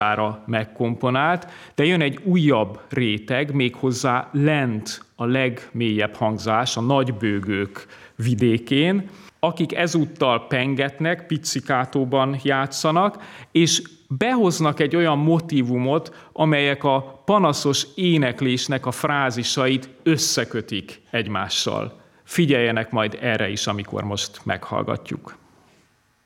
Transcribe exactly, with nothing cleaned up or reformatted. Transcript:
gitára megkomponált, de jön egy újabb réteg, méghozzá lent a legmélyebb hangzás, a nagybőgők vidékén, akik ezúttal pengetnek, pizzikátóban játszanak, és behoznak egy olyan motívumot, amelyek a panaszos éneklésnek a frázisait összekötik egymással. Figyeljenek majd erre is, amikor most meghallgatjuk.